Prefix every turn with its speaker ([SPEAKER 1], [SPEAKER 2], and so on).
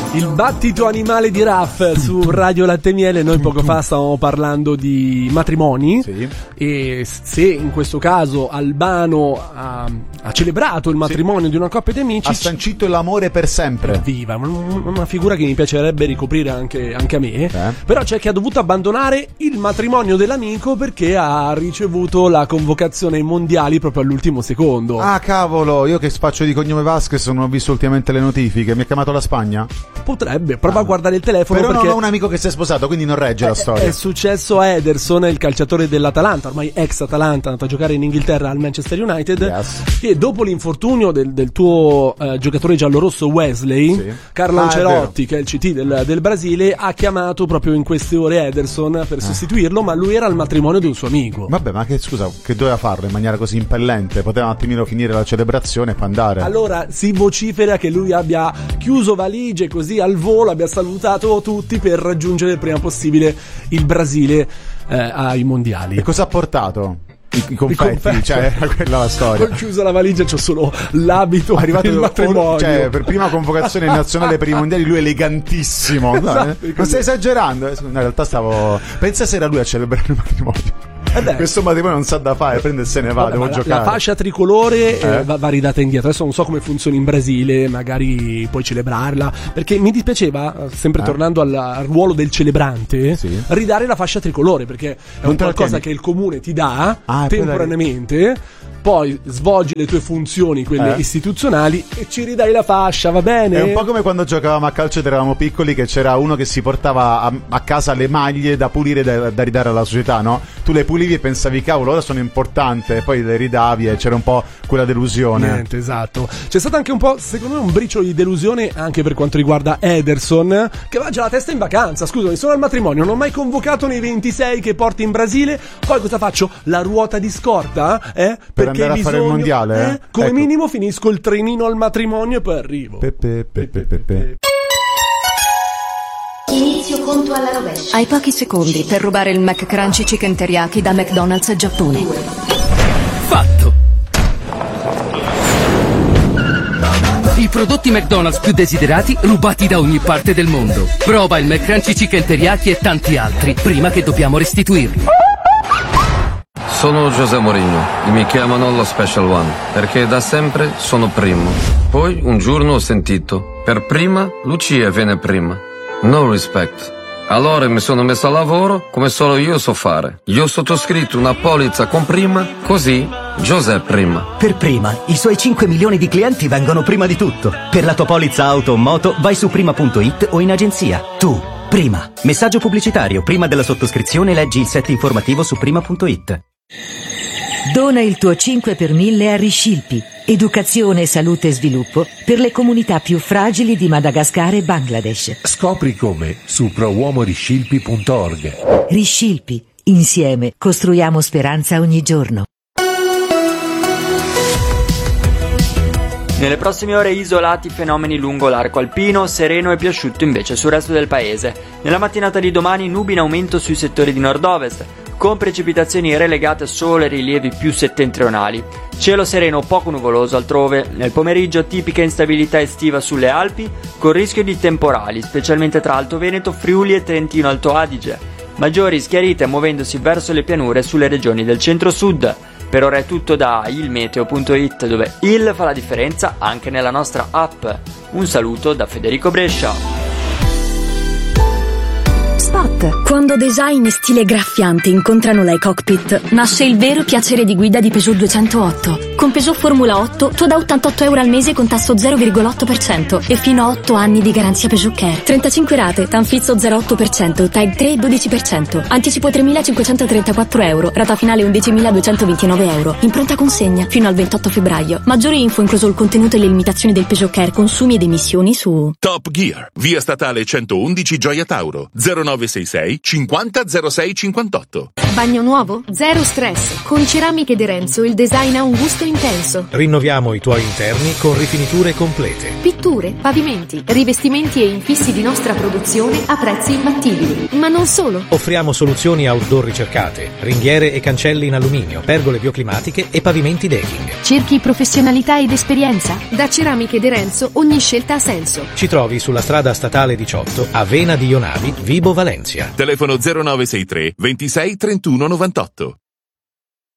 [SPEAKER 1] Il battito animale di Raff su Radio Latte Miele. Noi poco fa stavamo parlando di matrimoni, sì. E se in questo caso Albano ha celebrato il matrimonio, sì, di una coppia di amici,
[SPEAKER 2] ha sancito l'amore per sempre.
[SPEAKER 1] Viva, una figura che mi piacerebbe ricoprire anche a me. Però c'è chi ha dovuto abbandonare il matrimonio dell'amico perché ha ricevuto la convocazione ai mondiali proprio all'ultimo secondo.
[SPEAKER 2] Ah cavolo, io che faccio di cognome Vasquez non ho visto ultimamente le notifiche. Mi ha chiamato la Spagna?
[SPEAKER 1] Potrebbe, prova a guardare il telefono.
[SPEAKER 2] Però
[SPEAKER 1] perché
[SPEAKER 2] non ho un amico che si è sposato, quindi non regge la storia.
[SPEAKER 1] È successo a Ederson, il calciatore dell'Atalanta, ormai ex Atalanta, andato a giocare in Inghilterra al Manchester United, yes, che dopo l'infortunio del tuo giocatore giallorosso Wesley, sì, Carlo Ancelotti, che è il CT del Brasile, ha chiamato proprio in queste ore Ederson per sostituirlo, ma lui era al matrimonio di un suo amico.
[SPEAKER 2] Vabbè, ma che scusa, che doveva farlo in maniera così impellente? Poteva un attimino finire la celebrazione e poi andare.
[SPEAKER 1] Allora si vocifera che lui abbia chiuso valigie così al volo, abbia salutato tutti per raggiungere il prima possibile il Brasile ai mondiali.
[SPEAKER 2] E cosa ha portato? I confetti, cioè era quella la storia.
[SPEAKER 1] Ho chiuso la valigia, c'ho solo l'abito per il matrimonio.
[SPEAKER 2] Cioè, per prima convocazione nazionale per i mondiali, lui elegantissimo.
[SPEAKER 1] Esatto,
[SPEAKER 2] non stai esagerando? No, in realtà pensa se era lui a celebrare il matrimonio. Questo matrimonio non sa da fare, prende e se ne va, devo giocare.
[SPEAKER 1] La fascia tricolore va ridata indietro. Adesso non so come funziona in Brasile, magari puoi celebrarla, perché mi dispiaceva, sempre tornando al ruolo del celebrante, sì, ridare la fascia tricolore, perché è un qualcosa che il comune ti dà temporaneamente, poi svolgi le tue funzioni, quelle istituzionali, e ci ridai la fascia, va bene?
[SPEAKER 2] È un po' come quando giocavamo a calcio ed eravamo piccoli, che c'era uno che si portava a casa le maglie da pulire, da ridare alla società, no? Tu le pulivi e pensavi, cavolo, ora sono importante, e poi le ridavi e c'era un po' quella delusione.
[SPEAKER 1] Niente, esatto. C'è stato anche un po', secondo me, un briciolo di delusione anche per quanto riguarda Ederson, che va già la testa in vacanza. Scusami, sono al matrimonio, non ho mai convocato nei 26 che porti in Brasile, poi cosa faccio? La ruota di scorta?
[SPEAKER 2] Per andare a fare il mondiale?
[SPEAKER 1] Come minimo finisco il trenino al matrimonio e poi arrivo.
[SPEAKER 3] Inizio conto alla rovescia.
[SPEAKER 4] Hai pochi secondi per rubare il McCrunchy Chicken Teriyaki da McDonald's Giappone.
[SPEAKER 5] Fatto! I prodotti McDonald's più desiderati rubati da ogni parte del mondo. Prova il McCrunchy Chicken Teriyaki e tanti altri prima che dobbiamo restituirli.
[SPEAKER 6] Sono José Mourinho e mi chiamano lo Special One perché da sempre sono primo. Poi un giorno ho sentito, per prima Lucia viene prima. No respect. Allora mi sono messo a lavoro come solo io so fare. Io ho sottoscritto una polizza con prima, così José prima.
[SPEAKER 7] Per prima, i suoi 5 milioni di clienti vengono prima di tutto. Per la tua polizza auto o moto vai su prima.it o in agenzia. Tu, prima. Messaggio pubblicitario. Prima della sottoscrizione leggi il set informativo su prima.it.
[SPEAKER 8] Dona il tuo 5 per 1000 a Riscilpi, educazione, salute e sviluppo per le comunità più fragili di Madagascar e Bangladesh.
[SPEAKER 9] Scopri come su prouomoriscilpi.org.
[SPEAKER 8] Riscilpi, insieme costruiamo speranza ogni giorno.
[SPEAKER 10] Nelle prossime ore isolati fenomeni lungo l'arco alpino, sereno e più asciutto invece sul resto del paese. Nella mattinata di domani nubi in aumento sui settori di nord-ovest, con precipitazioni relegate solo ai rilievi più settentrionali. Cielo sereno poco nuvoloso altrove, nel pomeriggio tipica instabilità estiva sulle Alpi, con rischio di temporali, specialmente tra Alto Veneto, Friuli e Trentino Alto Adige. Maggiori schiarite muovendosi verso le pianure sulle regioni del centro-sud. Per ora è tutto da ilmeteo.it, dove il fa la differenza anche nella nostra app. Un saluto da Federico Brescia.
[SPEAKER 11] Spot. Quando design e stile graffiante incontrano l'iCockpit, nasce il vero piacere di guida di Peugeot 208. Con Peugeot Formula 8 tu da 88 euro al mese con tasso 0,8% e fino a 8 anni di garanzia Peugeot Care. 35 rate, Tanfizzo 0,8%, TAG 3 12%. Anticipo 3.534 euro, rata finale 11.229 euro. In pronta consegna fino al 28 febbraio. Maggiori info, incluso il contenuto e le limitazioni del Peugeot Care, consumi ed emissioni su
[SPEAKER 12] Top Gear, via statale 111 Gioia Tauro, 0966 50 06 58.
[SPEAKER 13] Bagno nuovo? Zero stress. Con Ceramiche De Renzo il design ha un gusto
[SPEAKER 11] intenso.
[SPEAKER 9] Rinnoviamo i tuoi interni con rifiniture complete.
[SPEAKER 11] Pitture, pavimenti, rivestimenti e infissi di nostra produzione a prezzi imbattibili. Ma non solo.
[SPEAKER 9] Offriamo soluzioni outdoor ricercate, ringhiere e cancelli in alluminio, pergole bioclimatiche e pavimenti decking.
[SPEAKER 11] Cerchi professionalità ed esperienza? Da Ceramiche De Renzo ogni scelta ha senso.
[SPEAKER 9] Ci trovi sulla strada statale 18 a Vena di Ionavi, Vibo Valencia.
[SPEAKER 12] Telefono 0963 26 31 98.